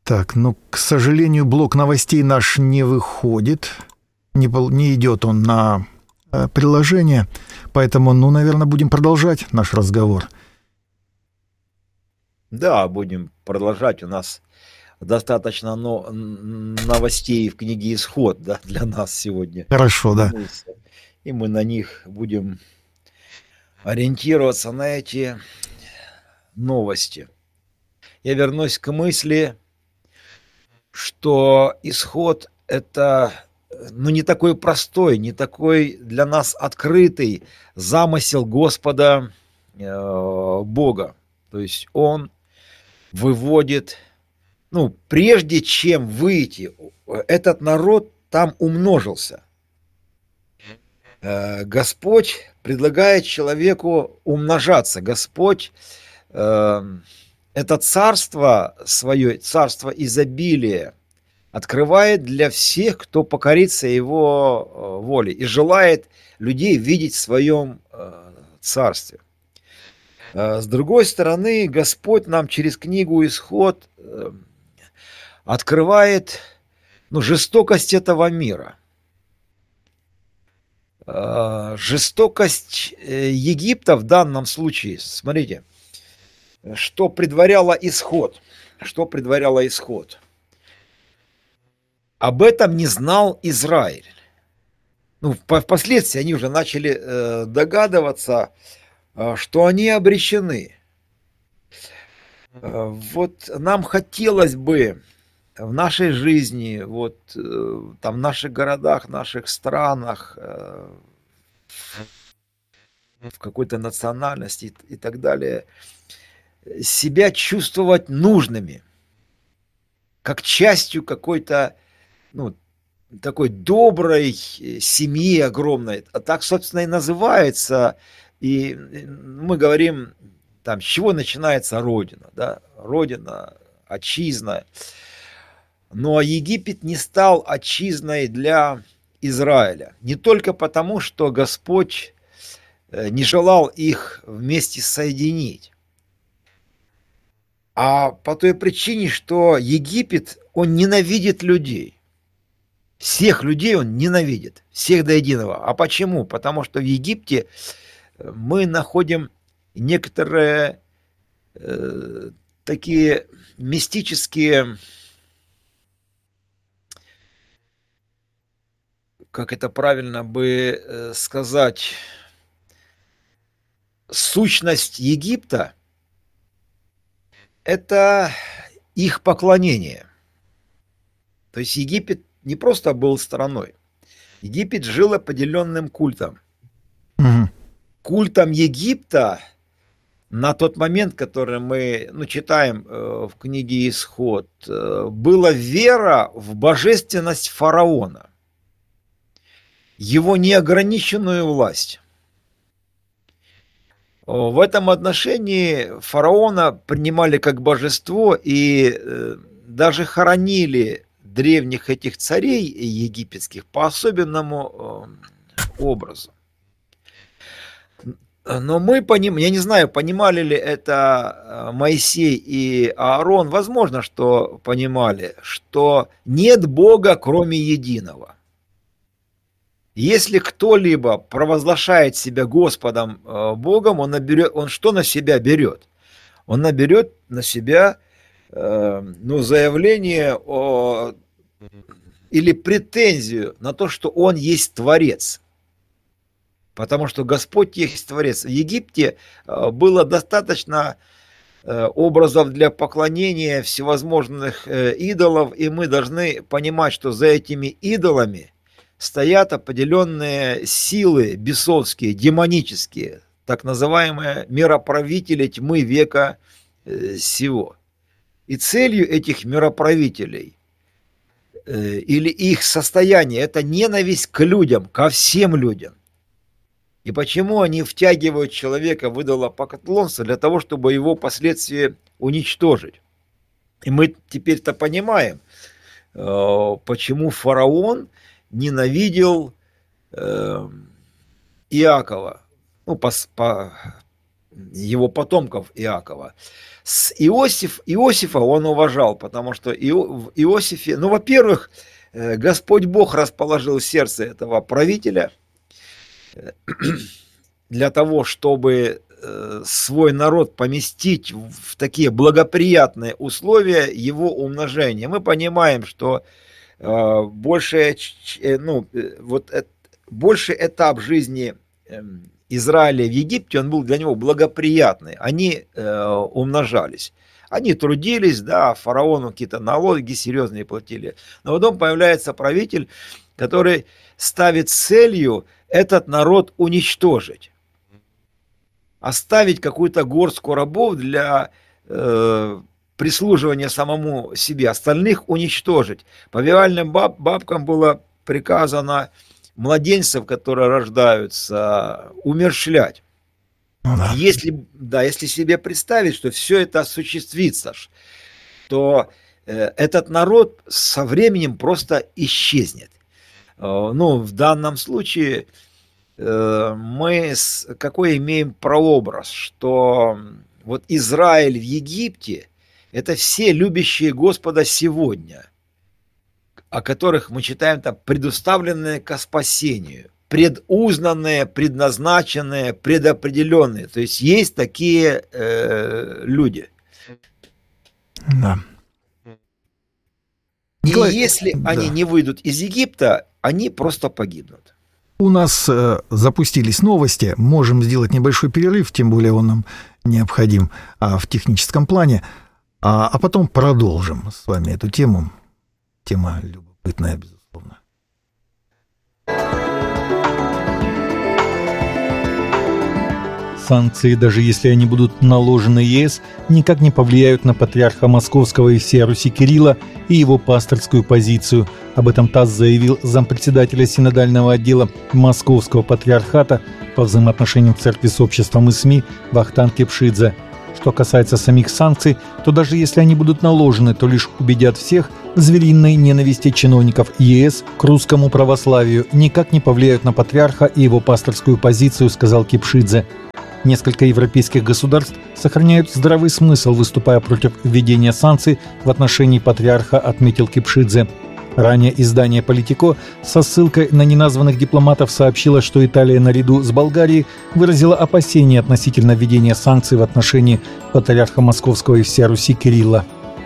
Так, ну, к сожалению, блок новостей наш не выходит, не идет он на приложение, поэтому, ну, наверное, будем продолжать наш разговор. Да, будем продолжать. У нас достаточно новостей в книге «Исход», да, для нас сегодня. Хорошо, да. И мы на них будем ориентироваться, на эти новости. Я вернусь к мысли, что исход – это, ну, не такой простой, не такой для нас открытый замысел Господа Бога. То есть Он выводит, ну, прежде чем выйти, этот народ там умножился. Господь предлагает человеку умножаться. Господь это царство свое, царство изобилия, открывает для всех, кто покорится его воле и желает людей видеть в своем царстве. С другой стороны, Господь нам через книгу «Исход» открывает, ну, жестокость этого мира. Жестокость Египта в данном случае, смотрите, что предваряло исход. Что предваряло исход? Об этом не знал Израиль. Ну, впоследствии они уже начали догадываться, что они обречены. Вот нам хотелось бы в нашей жизни, вот там в наших городах, в наших странах, в какой-то национальности и так далее, себя чувствовать нужными, как частью какой-то, ну, такой доброй семьи огромной. А так, собственно, и называется. И мы говорим, там, с чего начинается Родина, да? Родина, отчизна. Но Египет не стал отчизной для Израиля. Не только потому, что Господь не желал их вместе соединить, а по той причине, что Египет, он ненавидит людей. Всех людей он ненавидит, всех до единого. А почему? Потому что в Египте мы находим некоторые такие мистические, как это правильно бы сказать, сущность Египта – это их поклонение. То есть Египет не просто был страной. Египет жил определенным культом. Угу. Культом Египта на тот момент, который мы читаем в книге «Исход», была вера в божественность фараона, его неограниченную власть. В этом отношении фараона принимали как божество и даже хоронили древних этих царей египетских по особенному образу. Но мы понимаем, я не знаю, понимали ли это Моисей и Аарон, возможно, что понимали, что нет Бога, кроме единого. Если кто-либо провозглашает себя Господом Богом, он что на себя берет? Он наберет на себя заявление или претензию на то, что он есть Творец. Потому что Господь есть Творец. В Египте было достаточно образов для поклонения всевозможных идолов, и мы должны понимать, что за этими идолами стоят определенные силы бесовские, демонические, так называемые мироправители тьмы века сего. И целью этих мироправителей или их состояние – это ненависть к людям, ко всем людям. И почему они втягивают человека в идолопоклонство? Для того, чтобы его впоследствии уничтожить. И мы теперь-то понимаем, почему фараон ненавидел Иакова. Ну, его потомков Иакова. Иосифа он уважал, потому что в Иосифе, во-первых, Господь Бог расположил сердце этого правителя для того, чтобы свой народ поместить в такие благоприятные условия его умножения. Мы понимаем, что больший этап жизни Израиля в Египте, он был для него благоприятный. Они умножались. Они трудились, да, фараону какие-то налоги серьезные платили. Но потом появляется правитель, который ставит целью этот народ уничтожить. Оставить какую-то горстку рабов для прислуживания самому себе, остальных уничтожить. Повивальным бабкам было приказано младенцев, которые рождаются, умерщвлять. Да. Если себе представить, что все это осуществится, то этот народ со временем просто исчезнет. В данном случае мы какой имеем прообраз, что вот Израиль в Египте – это все любящие Господа сегодня, о которых мы читаем там предуставленные ко спасению, предузнанные, предназначенные, предопределенные. То есть есть такие люди. Да. И если они не выйдут из Египта, они просто погибнут. У нас запустились новости, можем сделать небольшой перерыв, тем более он нам необходим в техническом плане, а потом продолжим с вами эту тему. Тема любопытная, безусловно. Санкции, даже если они будут наложены ЕС, никак не повлияют на патриарха Московского и всей Руси Кирилла и его пасторскую позицию. Об этом ТАСС заявил зампредседателя синодального отдела Московского патриархата по взаимоотношениям церкви с обществом и СМИ Вахтанг Кипшидзе. Что касается самих санкций, то даже если они будут наложены, то лишь убедят всех в звериной ненависти чиновников ЕС к русскому православию, никак не повлияют на патриарха и его пасторскую позицию, сказал Кипшидзе. Несколько европейских государств сохраняют здравый смысл, выступая против введения санкций в отношении патриарха, отметил Кипшидзе. Ранее издание «Политико» со ссылкой на неназванных дипломатов сообщило, что Италия наряду с Болгарией выразила опасения относительно введения санкций в отношении патриарха Московского и всей Руси Кирилла.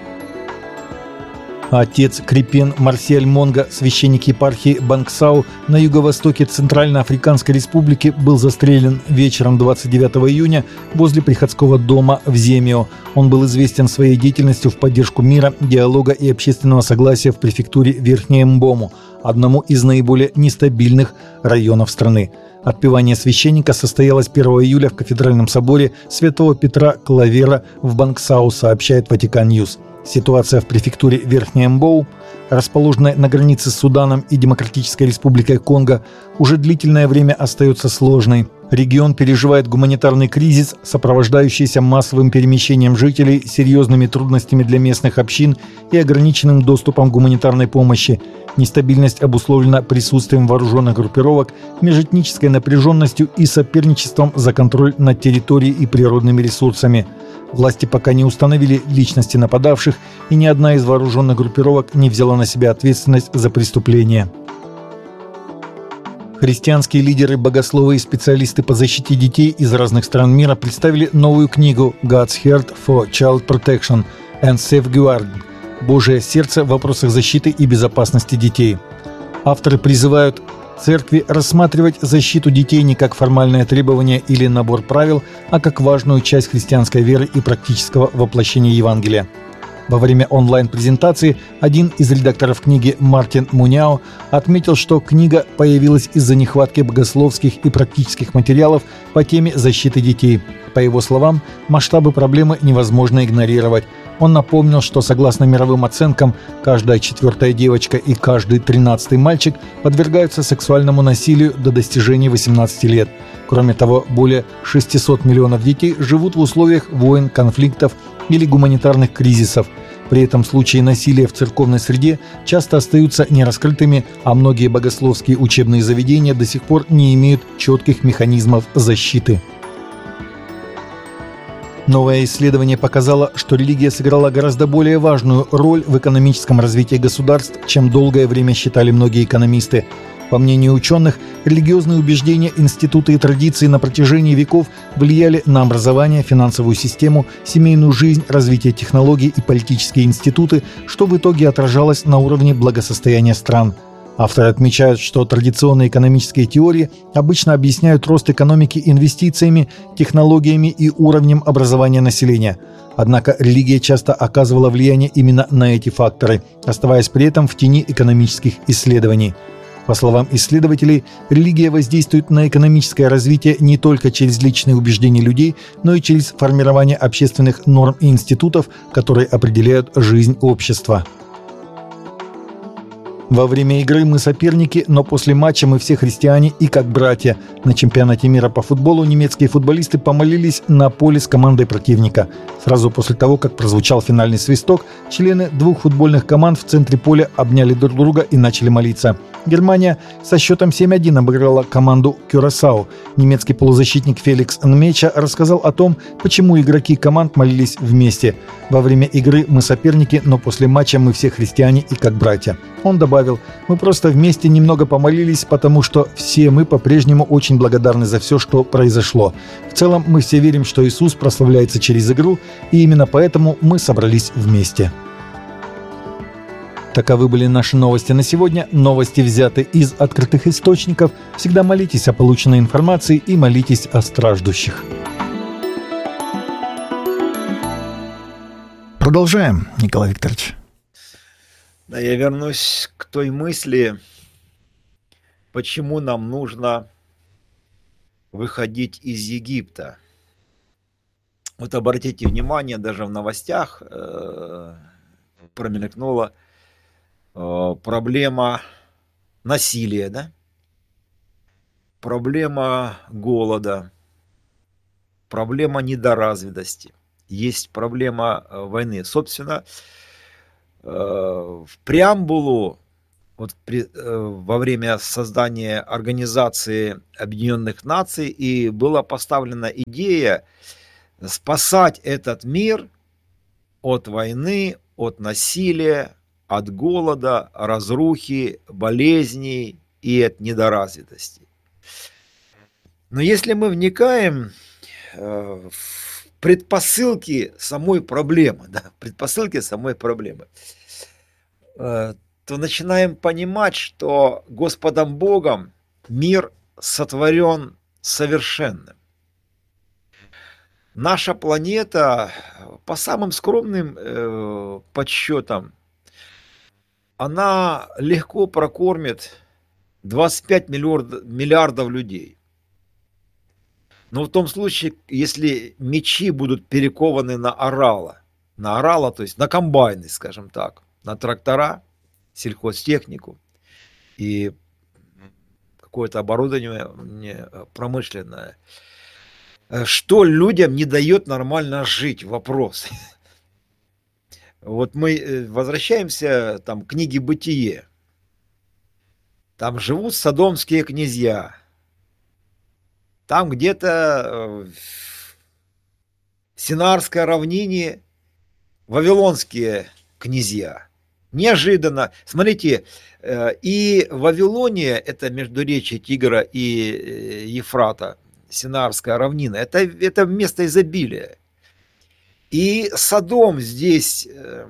Отец Крепен Марсиаль Монго, священник епархии Бангсау на юго-востоке Центральноафриканской Республики, был застрелен вечером 29 июня возле приходского дома в Земио. Он был известен своей деятельностью в поддержку мира, диалога и общественного согласия в префектуре Верхняя Мбому, одному из наиболее нестабильных районов страны. Отпевание священника состоялось 1 июля в кафедральном соборе Святого Петра Клавера в Бангсау, сообщает Ватикан Ньюс. Ситуация в префектуре Верхняя Мбоу, расположенной на границе с Суданом и Демократической Республикой Конго, уже длительное время остается сложной. Регион переживает гуманитарный кризис, сопровождающийся массовым перемещением жителей, серьезными трудностями для местных общин и ограниченным доступом к гуманитарной помощи. Нестабильность обусловлена присутствием вооруженных группировок, межэтнической напряженностью и соперничеством за контроль над территорией и природными ресурсами. Власти пока не установили личности нападавших, и ни одна из вооруженных группировок не взяла на себя ответственность за преступление. Христианские лидеры, богословы и специалисты по защите детей из разных стран мира представили новую книгу «God's Heart for Child Protection and Safeguarding» – «Божие сердце в вопросах защиты и безопасности детей». Авторы призывают церкви рассматривать защиту детей не как формальное требование или набор правил, а как важную часть христианской веры и практического воплощения Евангелия. Во время онлайн-презентации один из редакторов книги Мартин Муняо отметил, что книга появилась из-за нехватки богословских и практических материалов по теме защиты детей. По его словам, масштабы проблемы невозможно игнорировать. Он напомнил, что согласно мировым оценкам, каждая 4-я девочка и каждый 13-й мальчик подвергаются сексуальному насилию до достижения 18 лет. Кроме того, более 600 миллионов детей живут в условиях войн, конфликтов или гуманитарных кризисов. При этом случаи насилия в церковной среде часто остаются нераскрытыми, а многие богословские учебные заведения до сих пор не имеют четких механизмов защиты. Новое исследование показало, что религия сыграла гораздо более важную роль в экономическом развитии государств, чем долгое время считали многие экономисты. По мнению ученых, религиозные убеждения, институты и традиции на протяжении веков влияли на образование, финансовую систему, семейную жизнь, развитие технологий и политические институты, что в итоге отражалось на уровне благосостояния стран. Авторы отмечают, что традиционные экономические теории обычно объясняют рост экономики инвестициями, технологиями и уровнем образования населения. Однако религия часто оказывала влияние именно на эти факторы, оставаясь при этом в тени экономических исследований. По словам исследователей, религия воздействует на экономическое развитие не только через личные убеждения людей, но и через формирование общественных норм и институтов, которые определяют жизнь общества. Во время игры мы соперники, но после матча мы все христиане и как братья. На чемпионате мира по футболу немецкие футболисты помолились на поле с командой противника. Сразу после того, как прозвучал финальный свисток, члены двух футбольных команд в центре поля обняли друг друга и начали молиться. Германия со счетом 7-1 обыграла команду Кюрасао. Немецкий полузащитник Феликс Нмеча рассказал о том, почему игроки команд молились вместе. Во время игры мы соперники, но после матча мы все христиане и как братья. Он добавил: мы просто вместе немного помолились, потому что все мы по-прежнему очень благодарны за все, что произошло. В целом мы все верим, что Иисус прославляется через игру, и именно поэтому мы собрались вместе. Таковы были наши новости на сегодня. Новости взяты из открытых источников. Всегда молитесь о полученной информации и молитесь о страждущих. Продолжаем, Николай Викторович. Да, я вернусь к той мысли, почему нам нужно выходить из Египта. Вот обратите внимание, даже в новостях промелькнула проблема насилия, да? Проблема голода, проблема недоразвитости, есть проблема войны. Собственно, в преамбулу во время создания Организации Объединенных Наций и была поставлена идея спасать этот мир от войны, от насилия, от голода, разрухи, болезней и от недоразвитости. Но если мы вникаем в предпосылки самой проблемы, то начинаем понимать, что Господом Богом мир сотворен совершенным. Наша планета, по самым скромным подсчетам, она легко прокормит 25 миллиардов людей. Но в том случае, если мечи будут перекованы на орала, то есть на комбайны, скажем так, на трактора, сельхозтехнику и какое-то оборудование промышленное, что людям не дает нормально жить? Вопрос. Вот мы возвращаемся там, к книге «Бытие». Там живут содомские князья. Там где-то в Синарской равнине вавилонские князья. Неожиданно. Смотрите, и Вавилония, это междуречие Тигра и Ефрата, Синарская равнина, это место изобилия. И Содом здесь,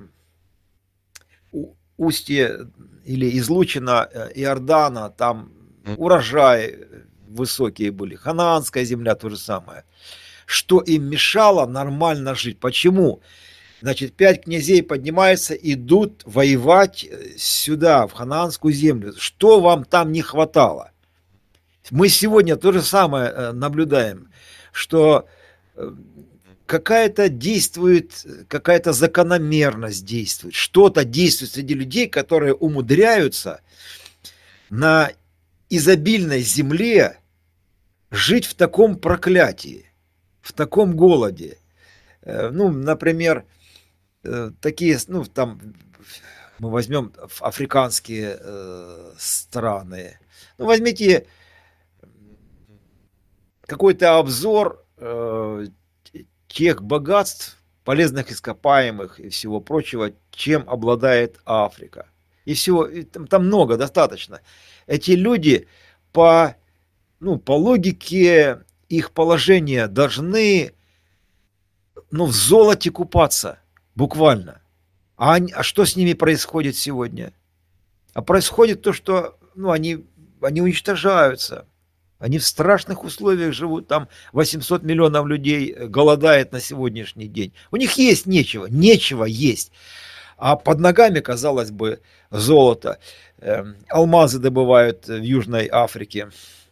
устье или излучина Иордана, там урожай высокие были, ханаанская земля то же самое. Что им мешало нормально жить? Почему? Значит, 5 князей поднимаются, идут воевать сюда, в ханаанскую землю. Что вам там не хватало? Мы сегодня то же самое наблюдаем, что какая-то закономерность действует, что-то действует среди людей, которые умудряются на изобильной земле жить в таком проклятии, в таком голоде. Ну, например, такие, ну, там, мы возьмем африканские страны. Ну, возьмите какой-то обзор тех богатств, полезных ископаемых и всего прочего, чем обладает Африка. И всего, и там много, достаточно. Эти люди по логике их положения должны в золоте купаться, буквально. А что с ними происходит сегодня? А происходит то, что они уничтожаются. Они в страшных условиях живут. Там 800 миллионов людей голодает на сегодняшний день. У них есть нечего есть. А под ногами, казалось бы, золото. Алмазы добывают в Южной Африке.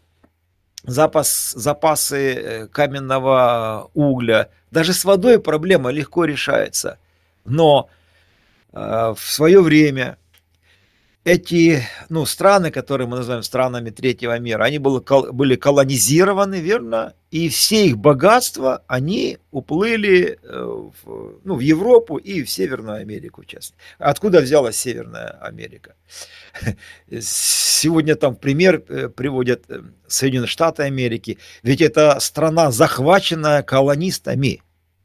Запасы каменного угля. Даже с водой проблема легко решается. Но в свое время эти страны, которые мы называем странами третьего мира, они были колонизированы, верно? И все их богатства, они уплыли в Европу и в Северную Америку, в частности. Откуда взялась Северная Америка? Сегодня там в пример приводят Соединенные Штаты Америки. Ведь это страна, захваченная колонистами.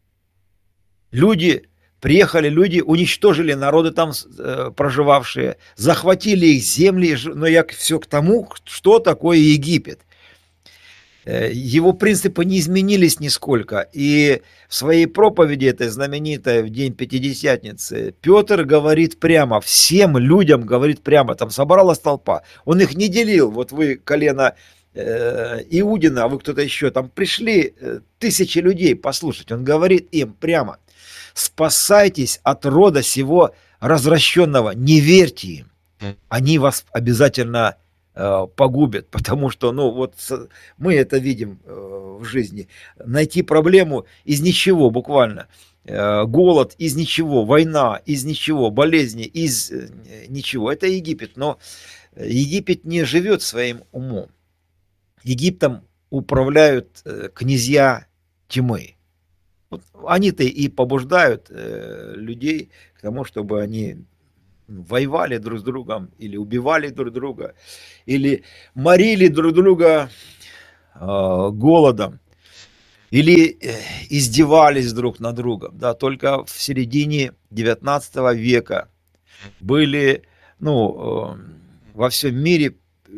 Приехали люди, уничтожили народы там проживавшие, захватили их земли, но я все к тому, что такое Египет. Его принципы не изменились нисколько. И в своей проповеди, этой знаменитой в день Пятидесятницы, Петр говорит прямо, всем людям говорит прямо, там собралась толпа. Он их не делил, вот вы колено Иудина, а вы кто-то еще, там пришли тысячи людей послушать. Он говорит им прямо: спасайтесь от рода сего развращенного, не верьте им, они вас обязательно погубят, потому что, мы это видим в жизни. Найти проблему из ничего, буквально. Голод из ничего, война из ничего, болезни из ничего. Это Египет, но Египет не живет своим умом. Египтом управляют князья тьмы. Вот они-то и побуждают людей к тому, чтобы они воевали друг с другом, или убивали друг друга, или морили друг друга голодом, или издевались друг над другом. Да, только в середине 19 века были, во всем мире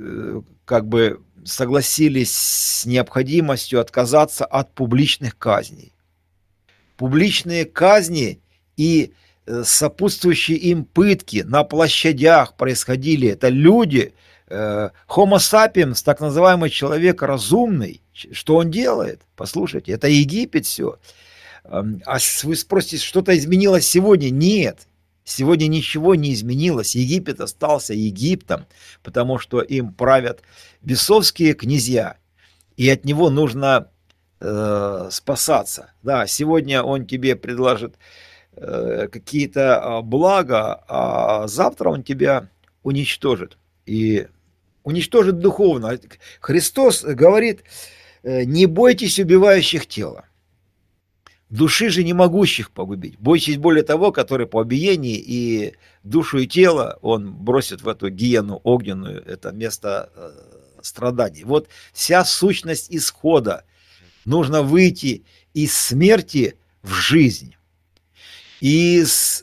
согласились с необходимостью отказаться от публичных казней. Публичные казни и сопутствующие им пытки на площадях происходили. Это люди, Homo sapiens, так называемый человек разумный. Что он делает? Послушайте, это Египет все. А вы спросите, что-то изменилось сегодня? Нет. Сегодня ничего не изменилось. Египет остался Египтом, потому что им правят бесовские князья. И от него нужно спасаться. Да, сегодня он тебе предложит какие-то блага, а завтра он тебя уничтожит. И уничтожит духовно. Христос говорит: не бойтесь убивающих тела, души же не могущих погубить. Бойтесь более того, который по убиении и душу и тело он бросит в эту гиену огненную, это место страданий. Вот вся сущность исхода. Нужно выйти из смерти в жизнь. Из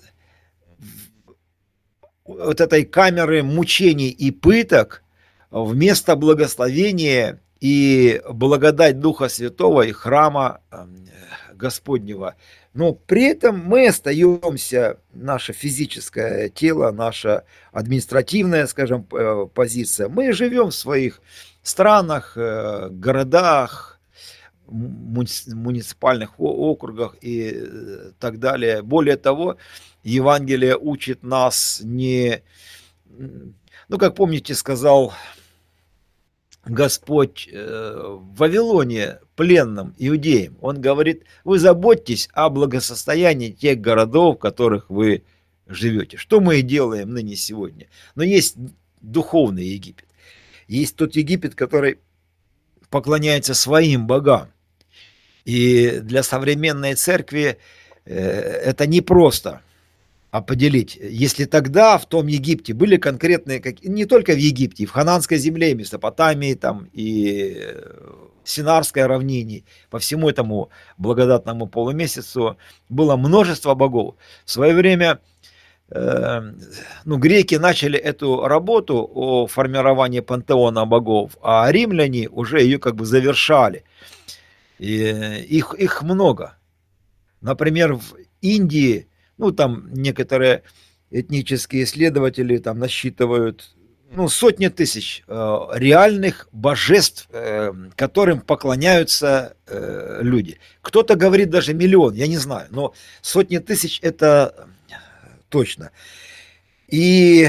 вот этой камеры мучений и пыток вместо благословения и благодать Духа Святого и храма Господнего. Но при этом мы остаемся, наше физическое тело, наша административная, скажем, позиция. Мы живем в своих странах, городах, муниципальных округах и так далее. Более того, Евангелие учит нас не... как помните, сказал Господь в Вавилоне пленным иудеям. Он говорит: вы заботьтесь о благосостоянии тех городов, в которых вы живете. Что мы и делаем ныне сегодня. Но есть духовный Египет. Есть тот Египет, который поклоняется своим богам. И для современной церкви это непросто определить, если тогда в том Египте были конкретные, не только в Египте, и в Хананской земле, и в Месопотамии, там, и Синарской равнине, по всему этому благодатному полумесяцу было множество богов. В свое время греки начали эту работу о формировании пантеона богов, а римляне уже ее как бы завершали. И их много. Например, в Индии, там некоторые этнические исследователи там насчитывают сотни тысяч реальных божеств, которым поклоняются люди. Кто-то говорит даже миллион, я не знаю, но сотни тысяч это точно. И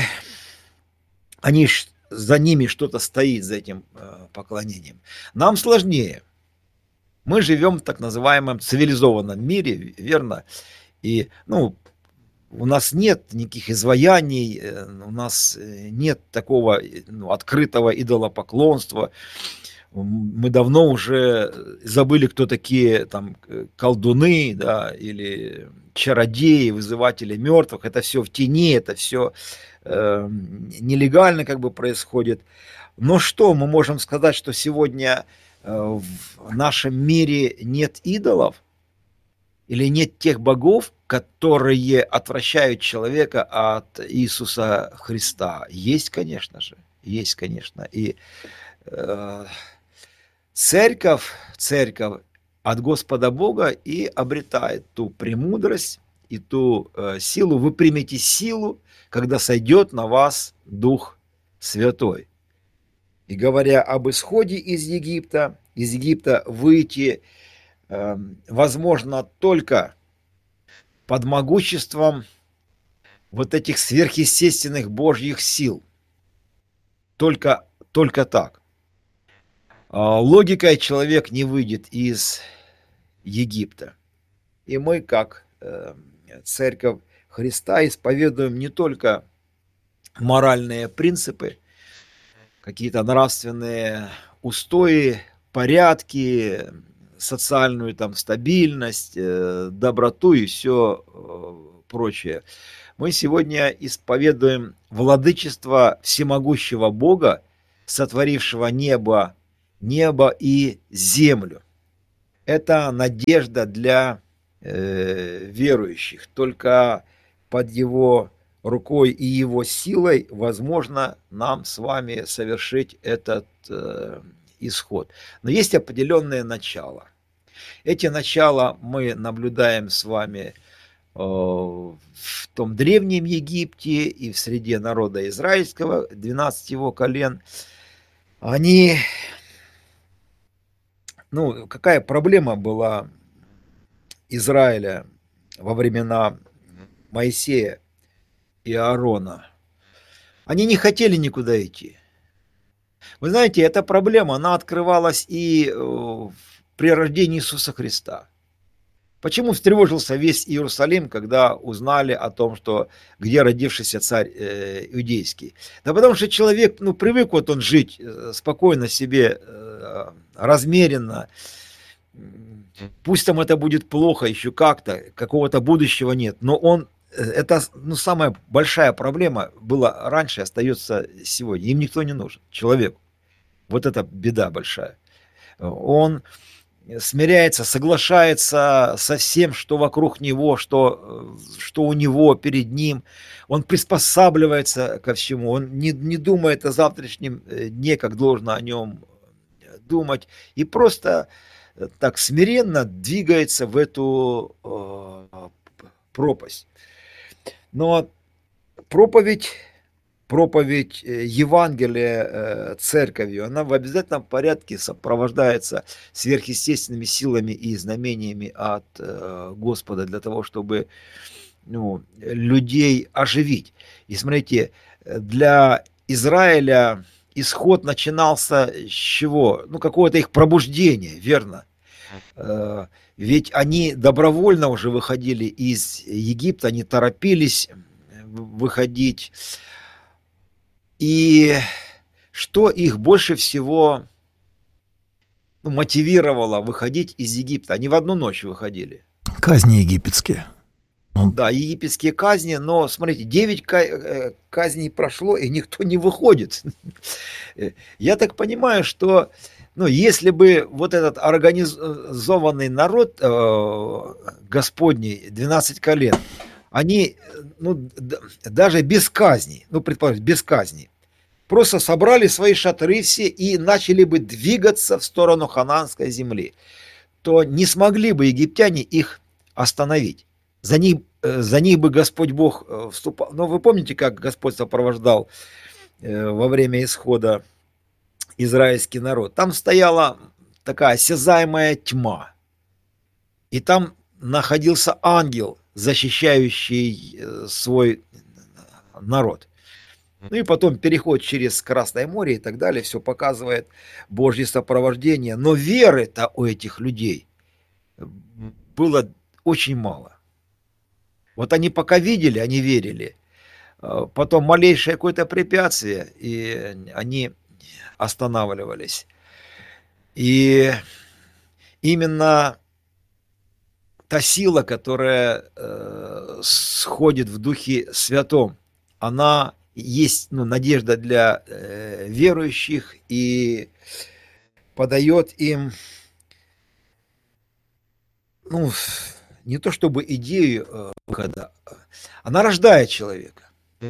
за ними что-то стоит, за этим поклонением. Нам сложнее. Мы живем в так называемом цивилизованном мире, верно? И, у нас нет никаких изваяний, у нас нет такого открытого идолопоклонства. Мы давно уже забыли, кто такие там колдуны, да, или чародеи, вызыватели мертвых. Это все в тени, это все нелегально как бы происходит. Но что мы можем сказать, что сегодня в нашем мире нет идолов? Или нет тех богов, которые отвращают человека от Иисуса Христа? Есть, конечно же. Есть, конечно. И церковь от Господа Бога и обретает ту премудрость и ту силу. Вы примете силу, когда сойдет на вас Дух Святой. И говоря об исходе из Египта выйти возможно только под могуществом вот этих сверхъестественных Божьих сил. Только так. Логикой человек не выйдет из Египта. И мы, как Церковь Христа, исповедуем не только моральные принципы, какие-то нравственные устои, порядки, социальную там стабильность, доброту и все прочее. Мы сегодня исповедуем владычество всемогущего Бога, сотворившего небо и землю. Это надежда для верующих. Только под Его рукой и Его силой возможно нам с вами совершить этот исход. Но есть определенные начала. Эти начала мы наблюдаем с вами в том древнем Египте и в среде народа израильского, 12 его колен. Они, какая проблема была Израиля во времена Моисея и Аарона? Они не хотели никуда идти. Вы знаете, эта проблема, она открывалась и при рождении Иисуса Христа. Почему встревожился весь Иерусалим, когда узнали о том, что где родившийся царь иудейский? Да потому что человек, привык он жить спокойно себе, размеренно. Пусть там это будет плохо еще как-то, какого-то будущего нет, но это самая большая проблема была раньше, остается сегодня. Им никто не нужен, человеку. Вот это беда большая. Он смиряется, соглашается со всем, что вокруг него, что у него перед ним. Он приспосабливается ко всему. Он не думает о завтрашнем дне, как должно о нем думать. И просто так смиренно двигается в эту пропасть. Но проповедь Евангелия церковью, она в обязательном порядке сопровождается сверхъестественными силами и знамениями от Господа для того, чтобы людей оживить. И смотрите, для Израиля исход начинался с чего? Какого-то их пробуждения, верно? Ведь они добровольно уже выходили из Египта, они торопились выходить. И что их больше всего мотивировало выходить из Египта? Они в одну ночь выходили. Казни египетские. Да, египетские казни, но смотрите, 9 казней прошло, и никто не выходит. Я так понимаю, что если бы вот этот организованный народ Господний, 12 колен, они даже без казни, предположим, без казни, просто собрали свои шатры все и начали бы двигаться в сторону ханаанской земли, то не смогли бы египтяне их остановить. За них бы Господь Бог вступал. Но вы помните, как Господь сопровождал во время исхода израильский народ? Там стояла такая осязаемая тьма. И там находился ангел, защищающий свой народ. И потом переход через Красное море и так далее, все показывает Божье сопровождение. Но веры-то у этих людей было очень мало. Вот они пока видели, они верили. Потом малейшее какое-то препятствие, и они останавливались. И именно та сила, которая сходит в Духе Святом, она есть надежда для верующих и подает им не то чтобы идею выхода, она рождает человека.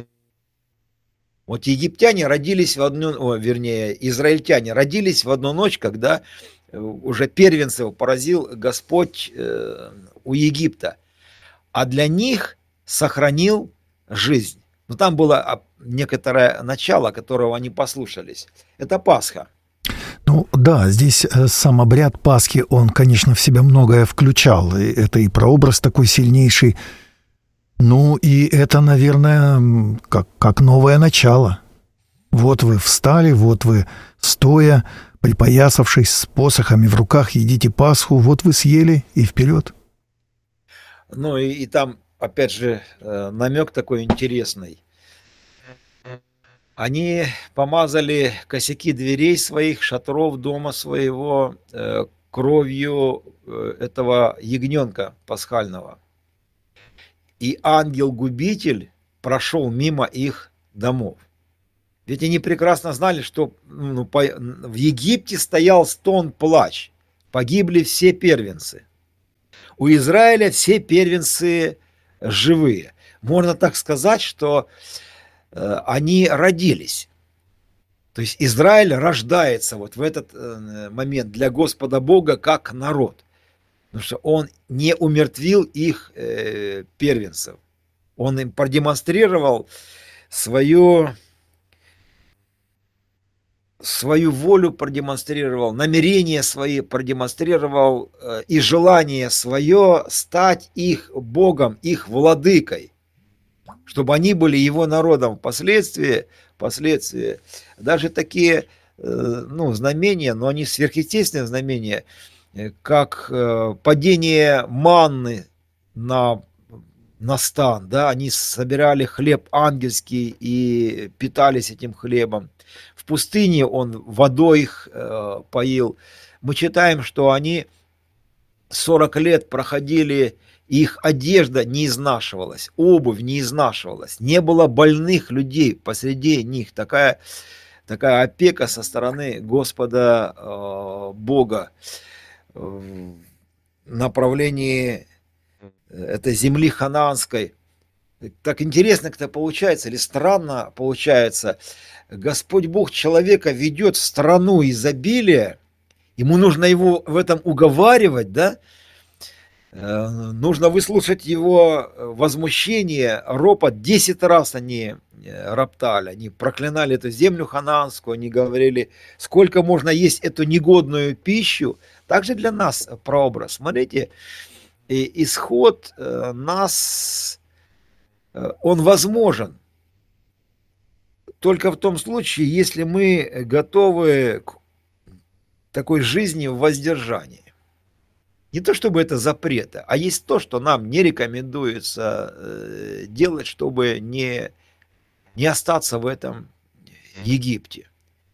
Вот египтяне родились израильтяне родились в одну ночь, когда уже первенцев поразил Господь у Египта, а для них сохранил жизнь. Но там было некоторое начало, которого они послушались. Это Пасха. Да, здесь сам обряд Пасхи, он, конечно, в себя многое включал. И это и прообраз такой сильнейший. И это, наверное, как новое начало. Вот вы встали, вот вы стоя, припоясавшись с посохами в руках, едите Пасху, вот вы съели и вперед. И там, опять же, намек такой интересный. Они помазали косяки дверей своих, шатров дома своего кровью этого ягненка пасхального. И ангел-губитель прошел мимо их домов. Ведь они прекрасно знали, что в Египте стоял стон, плач. Погибли все первенцы. У Израиля все первенцы живые. Можно так сказать, что они родились. То есть Израиль рождается вот в этот момент для Господа Бога как народ. Потому что он не умертвил их первенцев. Он им продемонстрировал свою волю, продемонстрировал, намерения свои продемонстрировал и желание свое стать их Богом, их владыкой. Чтобы они были его народом впоследствии. Даже такие знамения, но они сверхъестественные знамения, как падение манны на стан, да, они собирали хлеб ангельский и питались этим хлебом. В пустыне он водой их поил. Мы читаем, что они 40 лет проходили, их одежда не изнашивалась, обувь не изнашивалась, не было больных людей посреди них. Такая опека со стороны Господа Бога в направлении этой земли ханаанской. Так интересно как-то получается, или странно получается. Господь Бог человека ведет в страну изобилия, ему нужно его в этом уговаривать, да? Нужно выслушать его возмущение, ропот. 10 раз они роптали, они проклинали эту землю ханаанскую, они говорили, сколько можно есть эту негодную пищу. Также для нас прообраз. Смотрите, исход нас, он возможен только в том случае, если мы готовы к такой жизни в воздержании. Не то чтобы это запреты, а есть то, что нам не рекомендуется делать, чтобы не остаться в этом Египте.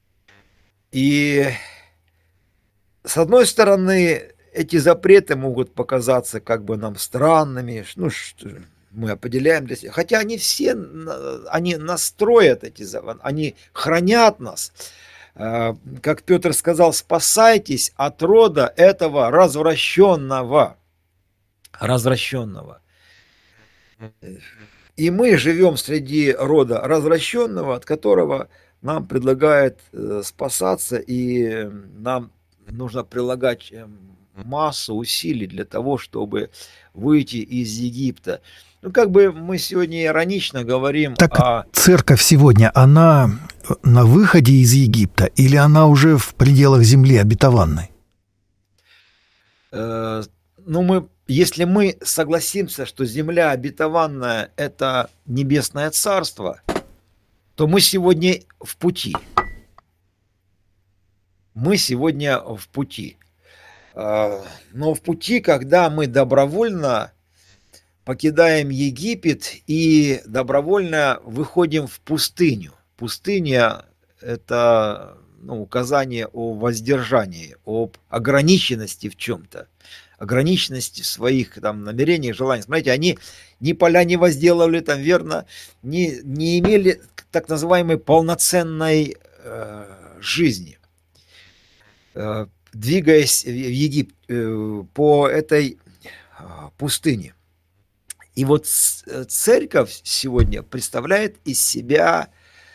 И с одной стороны, эти запреты могут показаться как бы нам странными. мы определяем для себя. Хотя они все, они настроят эти законы, они хранят нас. Как Петр сказал, спасайтесь от рода этого развращенного. Развращенного. И мы живем среди рода развращенного, от которого нам предлагают спасаться, и нам нужно прилагать массу усилий для того, чтобы выйти из Египта. Ну, как бы мы сегодня иронично говорим так церковь сегодня, она на выходе из Египта или она уже в пределах земли обетованной? Если мы согласимся, что земля обетованная – это небесное царство, то мы сегодня в пути. Мы сегодня в пути. Но в пути, когда мы добровольно покидаем Египет и добровольно выходим в пустыню. Пустыня – это указание о воздержании, об ограниченности в чем-то, ограниченности в своих намерениях, желаниях. Смотрите, они ни поля не возделывали, верно, не имели так называемой полноценной жизни. Двигаясь в Египет по этой пустыне. И вот церковь сегодня представляет из себя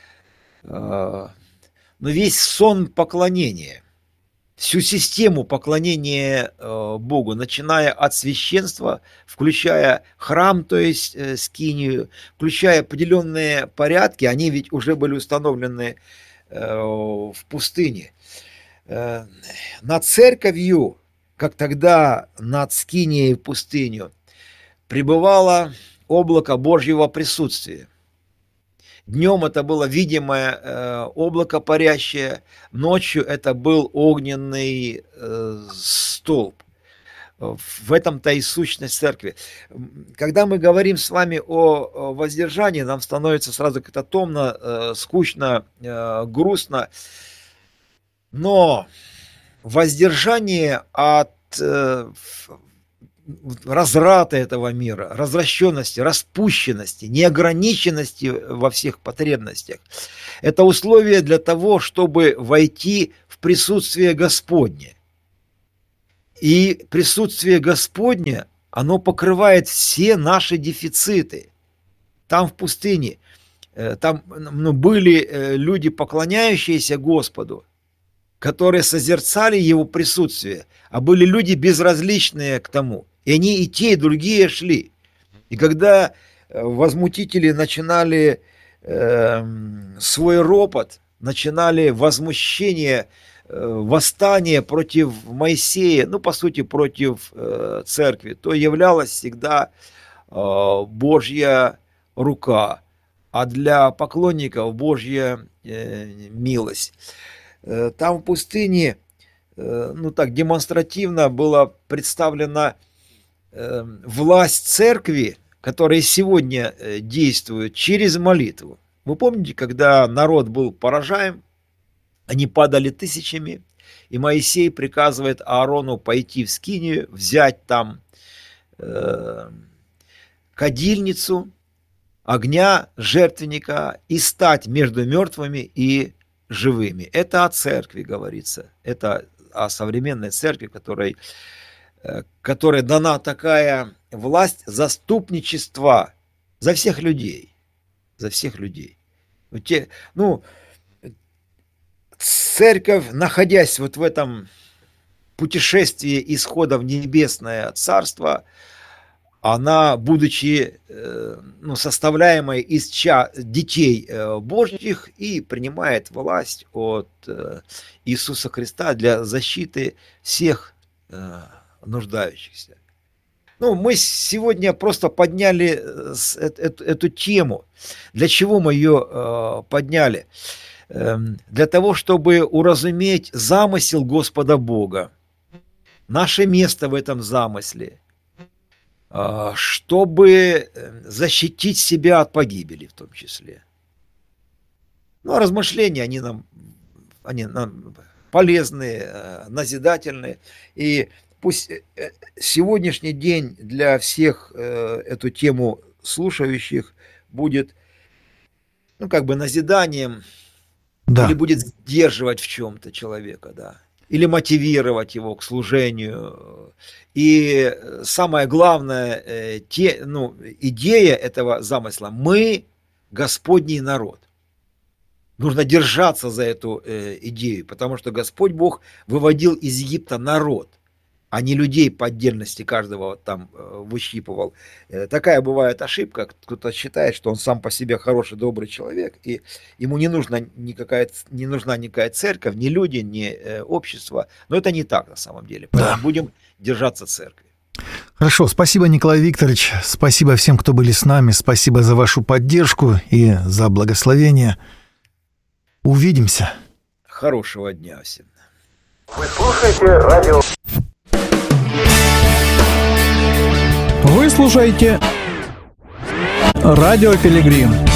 весь сон поклонения, всю систему поклонения Богу, начиная от священства, включая храм, то есть скинию, включая определенные порядки, они ведь уже были установлены в пустыне. Над церковью, как тогда над скинией в пустыню, пребывало облако Божьего присутствия. Днем это было видимое облако парящее, ночью это был огненный столб. В этом-то и сущность церкви. Когда мы говорим с вами о воздержании, нам становится сразу как-то томно, скучно, грустно. Но воздержание от разврата этого мира, развращенности, распущенности, неограниченности во всех потребностях – это условие для того, чтобы войти в присутствие Господне. И присутствие Господне, оно покрывает все наши дефициты. Там в пустыне, там были люди, поклоняющиеся Господу, которые созерцали Его присутствие, а были люди безразличные к тому. И они и те, и другие шли. И когда возмутители начинали свой ропот, начинали возмущение, восстание против Моисея, по сути, против церкви, то являлась всегда Божья рука, а для поклонников Божья милость. Там в пустыне, демонстративно была представлена власть церкви, которая сегодня действует через молитву. Вы помните, когда народ был поражаем, они падали тысячами, и Моисей приказывает Аарону пойти в скинию, взять там кадильницу, огня жертвенника и стать между мертвыми и живыми. Это о церкви говорится. Это о современной церкви, которой дана такая власть заступничества за всех людей. За всех людей. Церковь, находясь в этом путешествии исхода в небесное царство, она, будучи составляемой из детей Божьих, и принимает власть от Иисуса Христа для защиты всех нуждающихся. Мы сегодня просто подняли эту тему. Для чего мы ее подняли? Для того, чтобы уразуметь замысел Господа Бога, наше место в этом замысле, чтобы защитить себя от погибели в том числе. Размышления, они нам полезные, назидательные. И пусть сегодняшний день для всех эту тему слушающих будет, назиданием, Да. или будет сдерживать в чем-то человека, да, или мотивировать его к служению. И самое главное, идея этого замысла: мы Господний народ. Нужно держаться за эту идею, потому что Господь Бог выводил из Египта народ, а не людей по отдельности, каждого там выщипывал. Такая бывает ошибка. Кто-то считает, что он сам по себе хороший, добрый человек, и ему не нужна никакая церковь, ни люди, ни общество. Но это не так на самом деле. Поэтому будем держаться церкви. Хорошо, спасибо, Николай Викторович. Спасибо всем, кто были с нами. Спасибо за вашу поддержку и за благословение. Увидимся. Хорошего дня всем. Вы слушаете радио. Вы слушаете Радио Пилигрим.